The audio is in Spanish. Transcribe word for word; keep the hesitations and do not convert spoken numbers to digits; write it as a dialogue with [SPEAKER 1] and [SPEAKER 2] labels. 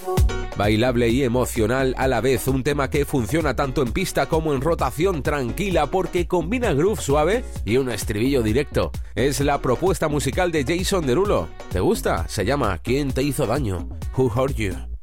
[SPEAKER 1] Bailable y emocional a la vez, un tema que funciona tanto en pista como en rotación tranquila porque combina groove suave y un estribillo directo. Es la propuesta musical de Jason Derulo. ¿Te gusta? Se llama ¿Quién te hizo daño? Who Hurt You?